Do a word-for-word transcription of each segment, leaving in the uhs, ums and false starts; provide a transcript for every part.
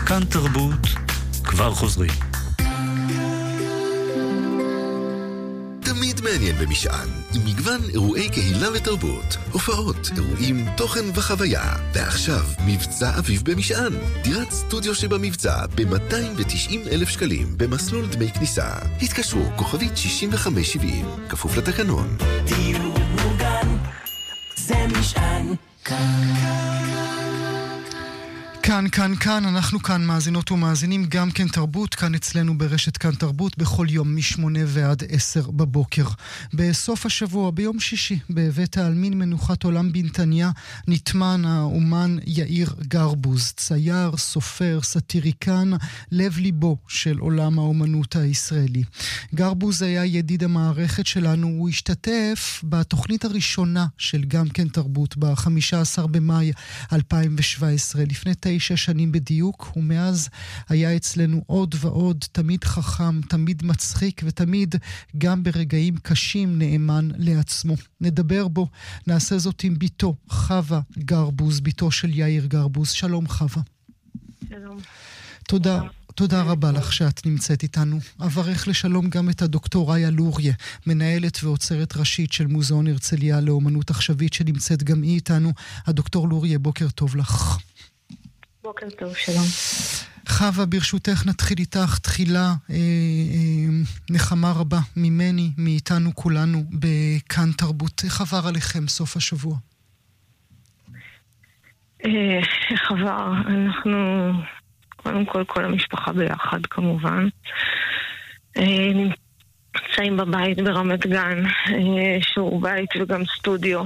כאן תרבות, כבר חוזרים. תמיד מעניין במשען, עם מגוון אירועי קהילה ותרבות, הופעות, אירועים, תוכן וחוויה. ועכשיו, מבצע אביב במשען. דירת סטודיו שבמבצע ב-מאתיים ותשעים אלף שקלים, במסלול דמי כניסה. התקשרו, כוכבית שישים וחמש שבעים, כפוף לתקנון. דיור מוגן, זה משען. כאן, כאן, כאן, אנחנו כאן מאזינות ומאזינים, גם כן תרבות, כאן אצלנו ברשת כאן תרבות, בכל יום משמונה ועד עשר בבוקר. בסוף השבוע, ביום שישי, בבית העלמין מנוחת עולם בנתניה, נטמן האומן יאיר גרבוז, צייר, סופר, סטיריקן, לב ליבו של עולם האומנות הישראלי. גרבוז היה ידיד המערכת שלנו, הוא השתתף בתוכנית הראשונה של גם כן תרבות, ב-חמישה עשר במאי אלפיים שבע עשרה, לפני תשע שנים בדיוק, ומאז היה אצלנו עוד ועוד, תמיד חכם, תמיד מצחיק, ותמיד גם ברגעים קשים נאמן לעצמו. נדבר בו, נעשה זאת עם ביתו, חווה גרבוז, ביתו של יאיר גרבוז. שלום חווה. שלום. תודה. תודה רבה לך שאת נמצאת איתנו. אברך לשלום גם את הדוקטור ראיה לוריה, מנהלת ועוצרת ראשית של מוזיאון הרצליה לאומנות עכשווית, שנמצאת גם היא איתנו. הדוקטור לוריה, בוקר טוב לך. בוקר טוב, שלום. חווה, ברשותך נתחיל איתך תחילה אה, אה, נחמה רבה ממני, מאיתנו כולנו, בכאן תרבות. איך עבר עליכם סוף השבוע? אה, איך עבר? אנחנו, קודם כל, כל המשפחה ביחד כמובן. אה, נמצאים בבית ברמת גן, אה, שיעור בית וגם סטודיו.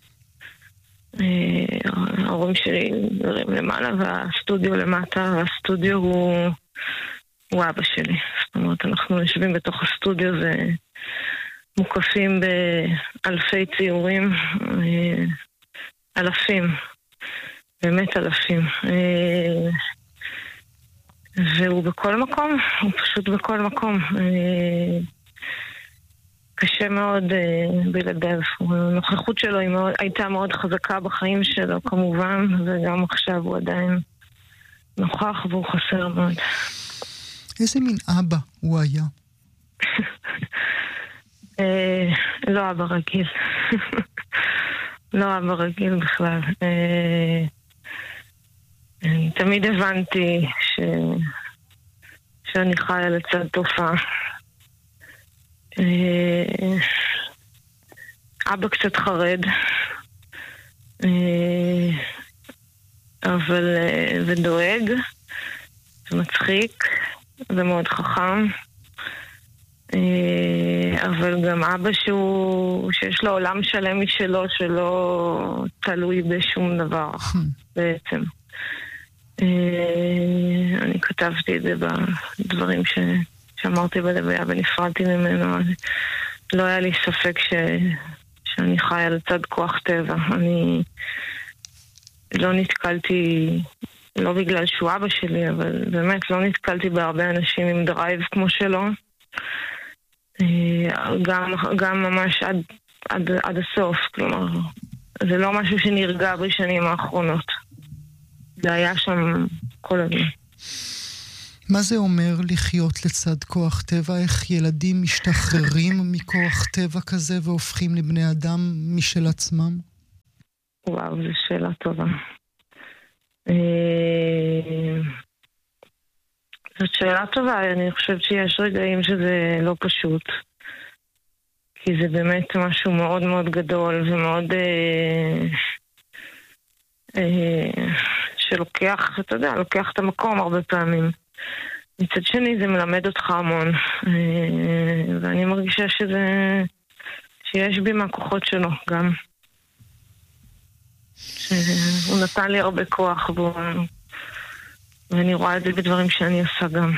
ההורים שלי גרים למעלה והסטודיו למטה, והסטודיו הוא, הוא אבא שלי. זאת אומרת, אנחנו יושבים בתוך הסטודיו ומוקפים באלפי ציורים, אלפים, באמת אלפים. והוא בכל מקום, הוא פשוט בכל מקום. קשה מאוד uh, בלעדיו. הנוכחות שלו היא מאוד, הייתה מאוד חזקה בחיים שלו כמובן, וגם עכשיו הוא עדיין נוכח והוא חסר מאוד. איזה מין אבא הוא היה? uh, לא אבא רגיל. לא אבא רגיל בכלל. Uh, תמיד הבנתי ש... שאני חיה לצד תופעה. אבא קצת חרד, אבל ודואג ומצחיק ומאוד חכם, אבל גם אבא שהוא, שיש לו עולם שלם משלו שלא תלוי בשום דבר בעצם. אני כתבתי את זה בדברים ש... שאמרתי בלוויה ונפרדתי ממנו, לא היה לי ספק ש... שאני חיה לצד כוח טבע. אני לא נתקלתי, לא בגלל שהוא אבא שלי, אבל באמת לא נתקלתי בהרבה אנשים עם דרייב כמו שלו. גם, גם ממש עד, עד, עד הסוף, כלומר, זה לא משהו שנרגע בשנים האחרונות. זה היה שם כל הזמן. מה זה אומר לחיות לצד כוח טבע? איך ילדים משתחררים מכוח טבע כזה והופכים לבני אדם משל עצמם? וואו, זו שאלה טובה. זאת שאלה טובה, אני חושבת שיש רגעים שזה לא פשוט. כי זה באמת משהו מאוד מאוד גדול ומאוד... שלוקח, אתה יודע, לוקח את המקום הרבה פעמים. מצד שני זה מלמד אותך המון, ואני מרגישה שזה, שיש בי מהכוחות שלו גם. הוא נתן לי הרבה כוח בו, ואני רואה את זה בדברים שאני עושה גם.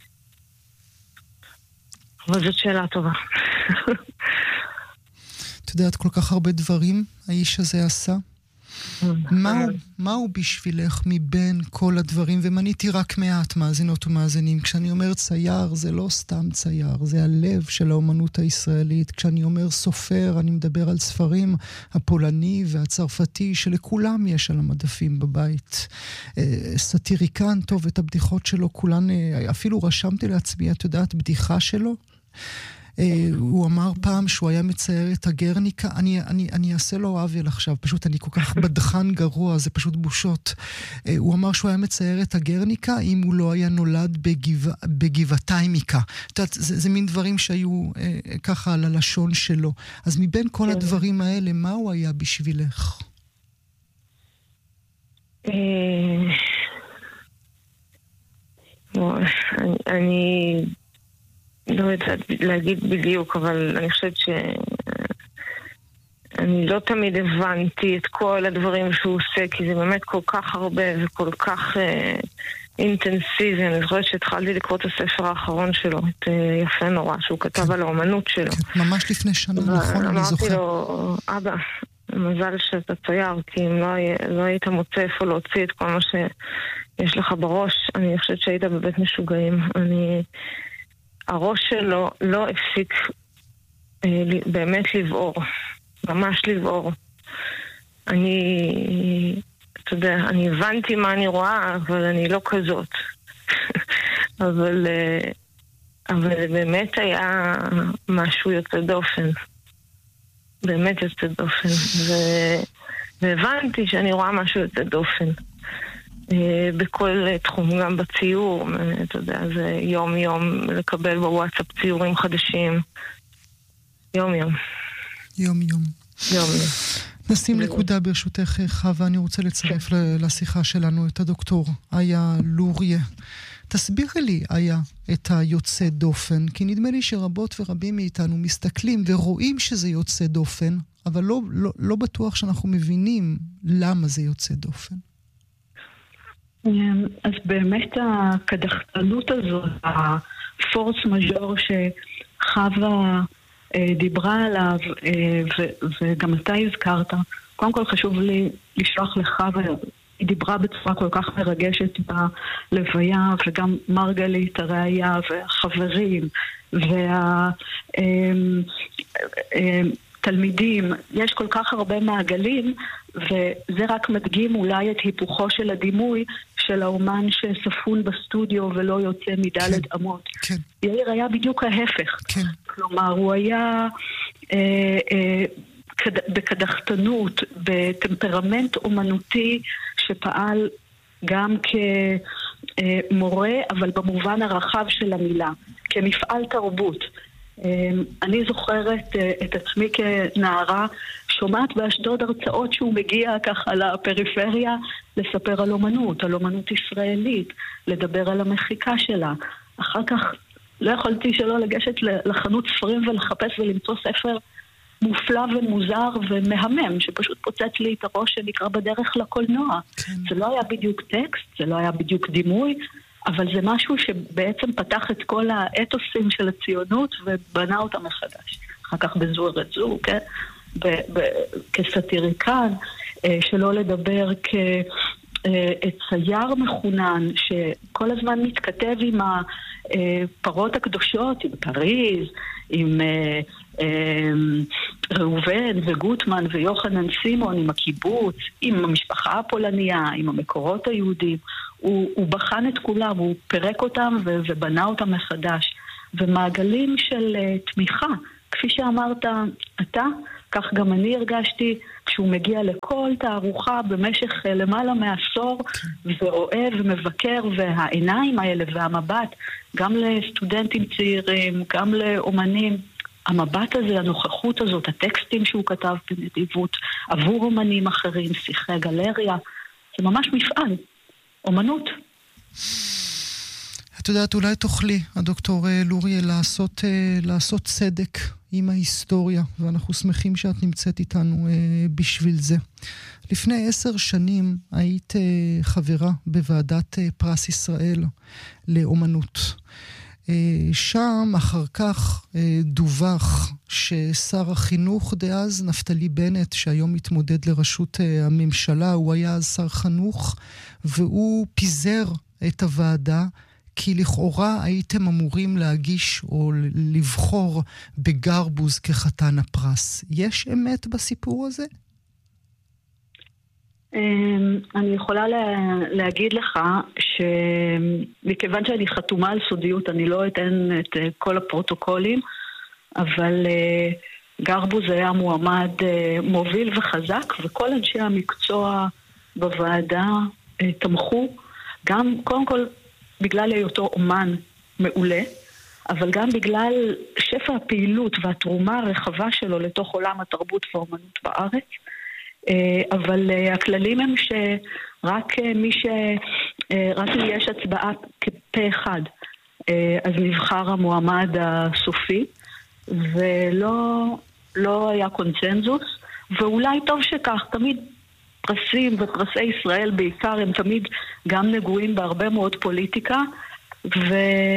אבל זאת שאלה טובה. את יודעת, כל כך הרבה דברים האיש הזה עשה. מהו, מהו בשבילך מבין כל הדברים, ומניתי רק מעט מאזינות ומאזינים, כשאני אומר צייר זה לא סתם צייר, זה הלב של האומנות הישראלית, כשאני אומר סופר אני מדבר על ספרים הפולני והצרפתי שלכולם יש על המדפים בבית, סטיריקן טוב את הבדיחות שלו כולן, אפילו רשמתי לעצמי, את יודעת בדיחה שלו? הוא אמר פעם שהוא היה מצייר את הגרניקה, אני, אני, אני אעשה לו עוול עכשיו, פשוט אני כל כך בדחן גרוע, זה פשוט בושות. הוא אמר שהוא היה מצייר את הגרניקה אם הוא לא היה נולד בגבע, בגבעתימיקה. את יודעת, זה, זה מין דברים שהיו אה, ככה על הלשון שלו. אז מבין כל הדברים האלה, מה הוא היה בשבילך? אני... לא יודעת להגיד בדיוק, אבל אני חושבת שאני לא תמיד הבנתי את כל הדברים שהוא עושה, כי זה באמת כל כך הרבה וכל כך אה, אינטנסיבי. אני חושבת שהתחלתי לקרוא את הספר האחרון שלו, את אה, יפה נורא, שהוא כתב כן. על האומנות שלו. כן, ממש לפני שנה, נכון, אני זוכר. אמרתי לו, אבא, מזל שאתה צייר, כי אם לא, לא היית מוצא איפה להוציא את כל מה שיש לך בראש, אני חושבת שהיית בבית משוגעים. אני... הראש שלו לא הפסיק אה, באמת לבעור, ממש לבעור. אני, אתה יודע, אני הבנתי מה אני רואה, אבל אני לא כזאת. אבל, אה, אבל באמת היה משהו יוצא דופן. באמת יוצא דופן. ו, והבנתי שאני רואה משהו יוצא דופן. בכל תחום, גם בציור, אתה יודע, זה יום יום לקבל בוואטסאפ ציורים חדשים. יום יום. יום יום. יום יום. נשים נקודה ברשותך חווה, אני רוצה לצרף לשיחה שלנו את הדוקטור איה לוריה. תסבירי לי, איה, את היוצא דופן, כי נדמה לי שרבות ורבים מאיתנו מסתכלים ורואים שזה יוצא דופן, אבל לא, לא, לא בטוח שאנחנו מבינים למה זה יוצא דופן. אז באמת הקדחתנות הזו, הפורס מז'ור שחווה דיברה עליו, וגם אתה הזכרת, קודם כל חשוב לי לשלוח לחווה, היא דיברה בצורה כל כך מרגשת בלוויה, וגם מרגלית הראייה והחברים והתלמידים, יש כל כך הרבה מעגלים, וזה רק מדגים אולי את היפוכו של הדימוי של האומן שספון בסטודיו ולא יוצא מדלת כן, אמות. כן. יאיר היה בדיוק ההפך. כן. כלומר, הוא היה אה, אה, כד, בקדחתנות, בטמפרמנט אומנותי שפעל גם כמורה, אבל במובן הרחב של המילה, כמפעל תרבות. אני זוכרת את עצמי כנערה שומעת באשדוד הרצאות שהוא מגיע ככה לפריפריה לספר על אומנות, על אומנות ישראלית, לדבר על המחיקה שלה. אחר כך לא יכולתי שלא לגשת לחנות ספרים ולחפש ולמצוא ספר מופלא ומוזר ומהמם, שפשוט פוצץ לי את הראש שנקרא בדרך לקולנוע. כן. זה לא היה בדיוק טקסט, זה לא היה בדיוק דימוי, אבל זה משהו שבעצם פתח את כל האתוסים של הציונות ובנה אותם מחדש. אחר כך בזו הרצו, כן? ב- ב- כסטיריקן, שלא לדבר כצייר מחונן, שכל הזמן מתכתב עם הפרות הקדושות, עם פריז, עם ראובן וגוטמן ויוחנן סימון, עם הקיבוץ, עם המשפחה הפולניה, עם המקורות היהודים. הוא, הוא בחן את כולם, הוא פרק אותם ו- ובנה אותם מחדש. ומעגלים של uh, תמיכה, כפי שאמרת אתה, כך גם אני הרגשתי, כשהוא מגיע לכל תערוכה במשך uh, למעלה מעשור, ורואה ומבקר, והעיניים האלה והמבט, גם לסטודנטים צעירים, גם לאומנים, המבט הזה, הנוכחות הזאת, הטקסטים שהוא כתב בנדיבות, עבור אומנים אחרים, שיחי גלריה, זה ממש מפעל. אומנות. את יודעת, אולי תוכלי, הדוקטור לוריה, לעשות, לעשות צדק עם ההיסטוריה, ואנחנו שמחים שאת נמצאת איתנו בשביל זה. לפני עשר שנים היית חברה בוועדת פרס ישראל לאומנות. שם אחר כך דווח ששר החינוך דאז, נפתלי בנט, שהיום מתמודד לראשות הממשלה, הוא היה אז שר חינוך, והוא פיזר את הוועדה, כי לכאורה הייתם אמורים להגיש או לבחור בגרבוז כחתן הפרס. יש אמת בסיפור הזה? אני יכולה להגיד לך שמכיוון שאני חתומה על סודיות, אני לא אתן את כל הפרוטוקולים, אבל גרבוז היה מועמד מוביל וחזק, וכל אנשי המקצוע בוועדה תמכו, גם קודם כל בגלל היותו אומן מעולה, אבל גם בגלל שפע הפעילות והתרומה הרחבה שלו לתוך עולם התרבות והאומנות בארץ. אבל הכללים הם שרק מי ש... רק אם יש הצבעה כפה אחד, אז נבחר המועמד הסופי, ולא לא היה קונצנזוס, ואולי טוב שכך, תמיד פרסים ופרסי ישראל בעיקר הם תמיד גם נגועים בהרבה מאוד פוליטיקה, ו...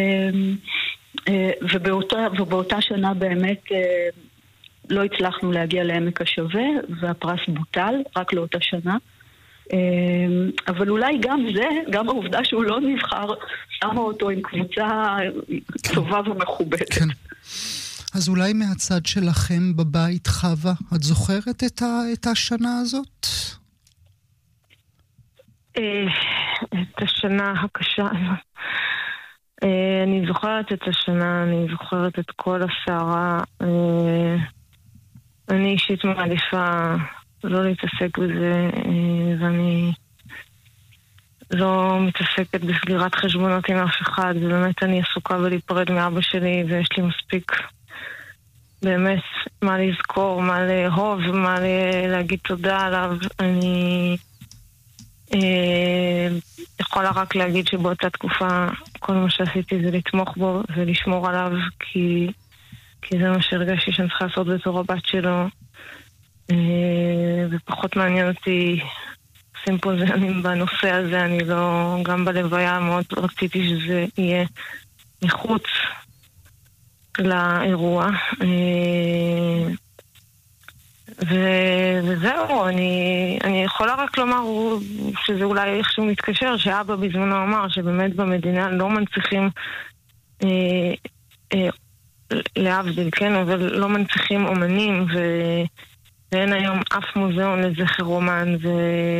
ובאותה, ובאותה שנה באמת לא הצלחנו להגיע לעמק השווה, והפרס בוטל רק לאותה שנה. אבל אולי גם זה, גם העובדה שהוא לא נבחר, שמה אותו עם קבוצה טובה ומכובדת. כן. אז אולי מהצד שלכם בבית, חווה, את זוכרת את, ה, את השנה הזאת? את השנה הקשה. אני זוכרת את השנה, אני זוכרת את כל הסערה. אני אישית מעדיפה לא להתעסק בזה, ואני לא מתעסקת בסגירת חשבונות עם אף אחד, ובאמת אני עסוקה בלהיפרד מאבא שלי, ויש לי מספיק באמת מה לזכור, מה לאהוב, מה להגיד תודה עליו. אני אה, יכולה רק להגיד שבאותה תקופה כל מה שעשיתי זה לתמוך בו ולשמור עליו, כי כי זה מה שהרגשתי שאני צריכה לעשות בתור הבת שלו, ופחות מעניין אותי סימפוזיונים בנושא הזה. אני לא, גם בלוויה מאוד רציתי שזה יהיה מחוץ לאירוע, וזהו. אני, אני יכולה רק לומר שזה אולי איכשהו מתקשר, שאבא בזמנו אמר שבאמת במדינה לא מנציחים להבדיל, כן, אבל לא מנציחים אומנים, ו... ואין היום אף מוזיאון לזכר אומן, ו...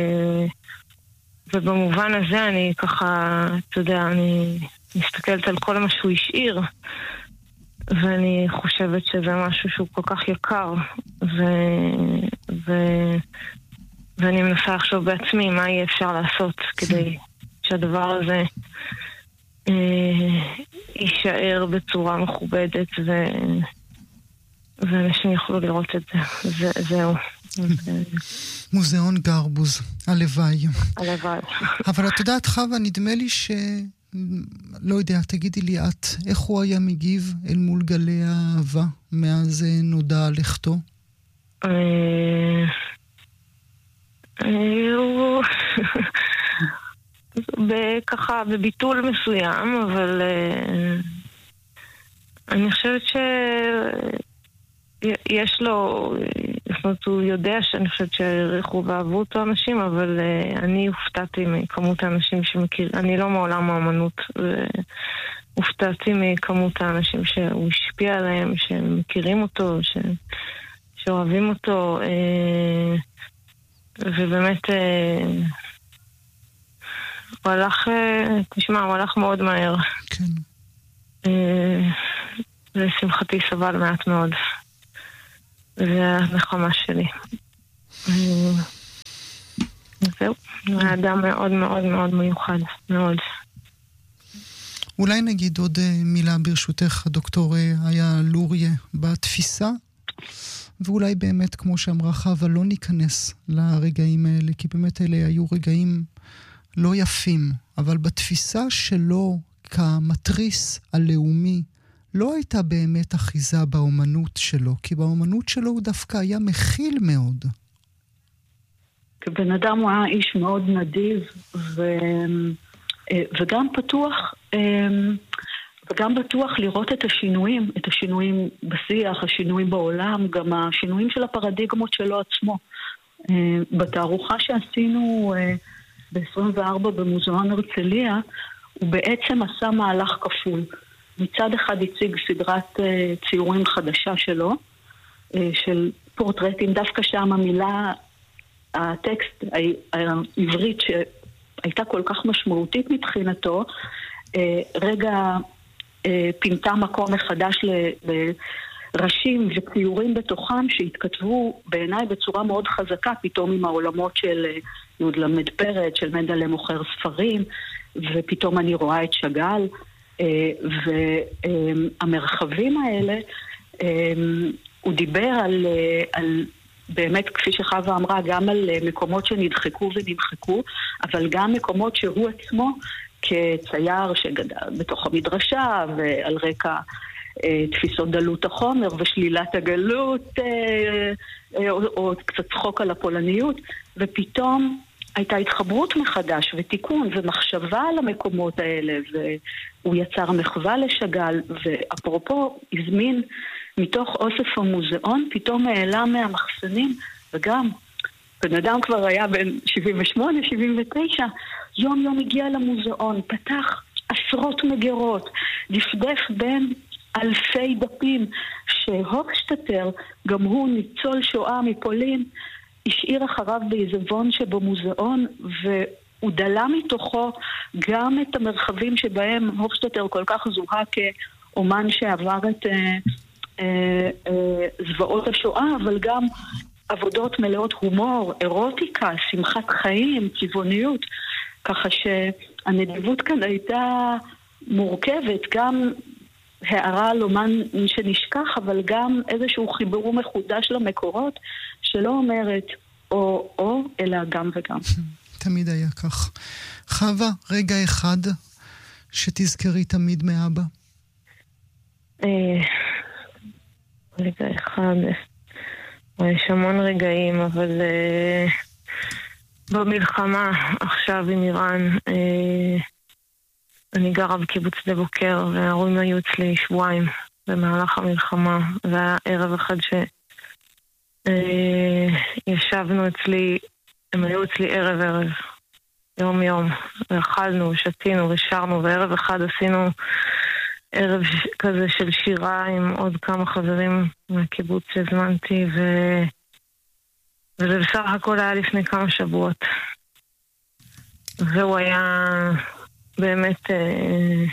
ובמובן הזה אני ככה, אתה יודע, אני מסתכלת על כל מה שהוא השאיר, ואני חושבת שזה משהו שהוא כל כך יקר, ו... ו... ואני מנסה לחשוב בעצמי מה יהיה אפשר לעשות כדי שהדבר הזה יישאר בצורה מכובדת, ו... ואנשים יוכלו לראות את זה. זה זהו. מוזיאון גרבוז, הלוואי. הלוואי. אבל את יודעת, חווה, נדמה לי ש... לא יודע, תגידי לי את, איך הוא היה מגיב אל מול גלי האהבה מאז נודע לכתו? הוא... ככה בביטול מסוים, אבל אני חושבת שיש לו, זאת אומרת, הוא יודע שאני חושבת שהעריכו ואהבו אותו אנשים, אבל אני הופתעתי מכמות האנשים שמכיר, אני לא מעולם האמנות, והופתעתי מכמות האנשים שהוא השפיע עליהם, שמכירים אותו, ש... שאוהבים אותו, ובאמת הוא הלך, תשמע, הוא הלך מאוד מהר. כן. ושמחתי סבל מעט מאוד. זה הנחמה שלי. זהו. הוא אדם מאוד מאוד מאוד מיוחד. מאוד. אולי נגיד עוד מילה ברשותך, הדוקטור היה לוריה, בתפיסה, ואולי באמת, כמו שאמרה חווה, לא ניכנס לרגעים האלה, כי באמת אלה היו רגעים לא יפים, אבל בתפיסה שלו כמטריס הלאומי, לא הייתה באמת אחיזה באומנות שלו, כי באומנות שלו הוא דווקא היה מכיל מאוד. כבן אדם הוא היה איש מאוד נדיב, ו... וגם פתוח, וגם בטוח לראות את השינויים, את השינויים בשיח, השינויים בעולם, גם השינויים של הפרדיגמות שלו עצמו. בתערוכה שעשינו ב-עשרים וארבע במוזיאון הרצליה, הוא בעצם עשה מהלך כפול. מצד אחד הציג סדרת ציורים חדשה שלו, של פורטרטים, דווקא שם המילה, הטקסט העברית שהייתה כל כך משמעותית מבחינתו, רגע פינתה מקום מחדש לראשים וציורים בתוכם שהתכתבו בעיניי בצורה מאוד חזקה, פתאום עם העולמות של יהוד למד פרד, של מנדלה מוכר ספרים, ופתאום אני רואה את שגל, והמרחבים האלה, הוא דיבר על, על באמת, כפי שחווה אמרה, גם על מקומות שנדחקו ונמחקו, אבל גם מקומות שהוא עצמו כצייר שגדל בתוך המדרשה, ועל רקע אה, תפיסות דלות החומר ושלילת הגלות, אה, אה, או, או קצת צחוק על הפולניות, ופתאום הייתה התחברות מחדש ותיקון ומחשבה על המקומות האלה, והוא יצר מחווה לשגל, ואפרופו הזמין מתוך אוסף המוזיאון, פתאום העלה מהמחסנים, וגם בן אדם כבר היה בין שבעים ושמונה שבעים ותשע, יום יום הגיע למוזיאון, פתח עשרות מגירות, דפדף בין אלפי דפים, שהוקשטטר, גם הוא ניצול שואה מפולין, השאיר אחריו בעיזבון שבמוזיאון, והוא דלה מתוכו גם את המרחבים שבהם הוקשטטר כל כך זוהה כאומן שעבר את אה, אה, אה, זוועות השואה, אבל גם עבודות מלאות הומור, אירוטיקה, שמחת חיים, צבעוניות, ככה שהנדיבות כאן הייתה מורכבת, גם הערה על אומן שנשכח, אבל גם איזשהו חיבור מחודש למקורות, שלא אומרת או-או, אלא גם וגם. תמיד היה כך. חווה, רגע אחד שתזכרי תמיד מאבא. רגע אחד... יש המון רגעים, אבל uh, במלחמה עכשיו עם איראן, uh, אני גרה בקיבוץ שדה בוקר, וההורים היו אצלי שבועיים במהלך המלחמה, והיה ערב אחד שישבנו uh, אצלי, הם היו אצלי ערב ערב, יום יום, ואכלנו ושתינו ושרנו, וערב אחד עשינו ערב כזה של שירה עם עוד כמה חברים מהקיבוץ שהזמנתי, ו... וזה בסך הכל היה לפני כמה שבועות. והוא היה באמת אה...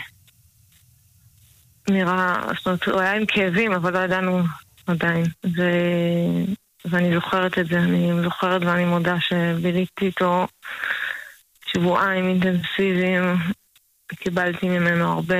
נראה, זאת אומרת, הוא היה עם כאבים, אבל לא ידענו עדיין. ו... ואני זוכרת את זה, אני זוכרת ואני מודה שביליתי איתו שבועיים אינטנסיביים, קיבלתי ממנו הרבה,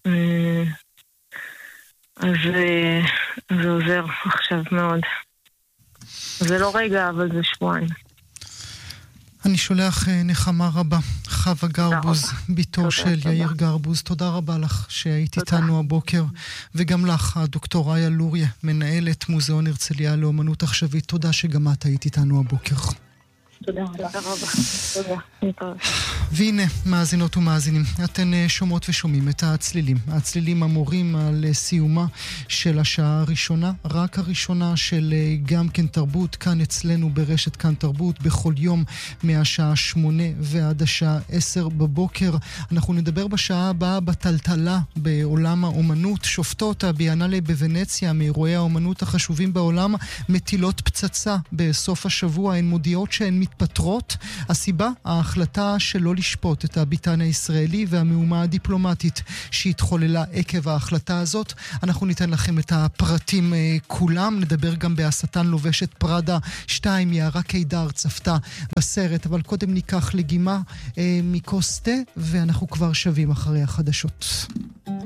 אז זה עוזר עכשיו מאוד. זה לא רגע, אבל זה שבועיים. אני שולח נחמה רבה. חווה גרבוז, ביתו של יאיר גרבוז, תודה רבה לך שהיית איתנו הבוקר, וגם לך, הדוקטור איה לוריה, מנהלת מוזיאון הרצליה לאומנות עכשווית, תודה שגם את היית איתנו הבוקר. תודה רבה. תודה. והנה, מאזינות ומאזינים, אתן שומעות ושומעים את הצלילים. הצלילים אמורים על סיומה של השעה הראשונה, רק הראשונה של גם כן תרבות, כאן אצלנו ברשת כאן תרבות, בכל יום מהשעה שמונה ועד השעה עשר בבוקר. אנחנו נדבר בשעה הבאה בטלטלה בעולם האומנות. שופטות הביאנלה בוונציה, מאירועי האומנות החשובים בעולם, מטילות פצצה בסוף השבוע. הן מודיעות שהן מתפטרות. הסיבה, ההחלטה שלא לשפוט את הביטן הישראלי והמהומה הדיפלומטית שהתחוללה עקב ההחלטה הזאת. אנחנו ניתן לכם את הפרטים אה, כולם. נדבר גם בהסתן לובשת פרדה שתיים, יערה קידר צפתה בסרט, אבל קודם ניקח לגימה אה, מקוסטה, ואנחנו כבר שווים אחרי החדשות.